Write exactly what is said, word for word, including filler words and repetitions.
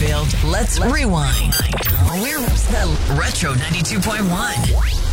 failed, let's rewind. We're the Retro ninety-two point one.